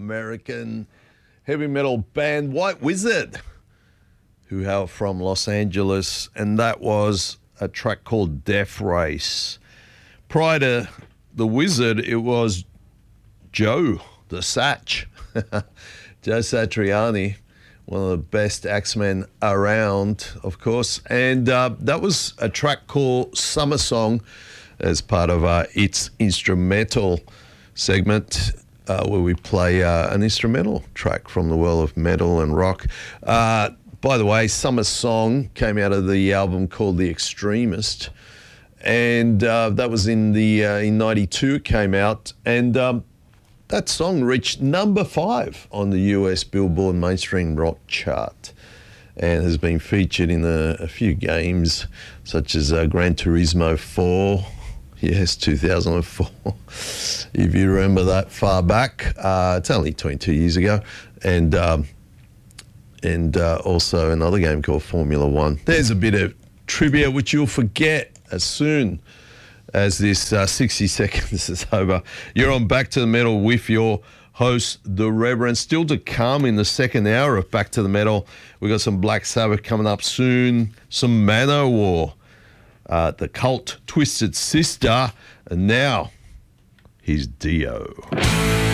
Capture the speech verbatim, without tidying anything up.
American heavy metal band White Wizard, who hail from Los Angeles, and that was a track called Death Race. Prior to the Wizard, it was Joe, the Satch, Joe Satriani, one of the best axemen around, of course, and uh, that was a track called Summer Song as part of uh, its instrumental segment, uh, where we play uh, an instrumental track from the world of metal and rock. Uh, by the way, Summer Song came out of the album called The Extremist, and uh, that was in the uh, in ninety-two it came out, and um, that song reached number five on the U S Billboard Mainstream Rock chart and has been featured in a, a few games such as uh, Gran Turismo four. Yes, two thousand four, if you remember that far back. Uh, it's only twenty-two years ago. And um, and uh, also another game called Formula One. There's a bit of trivia which you'll forget as soon as this uh, sixty seconds is over. You're on Back to the Metal with your host, The Reverend. Still to come in the second hour of Back to the Metal. We've got some Black Sabbath coming up soon, some Manowar. Uh, the Cult, Twisted Sister, and now here's Dio.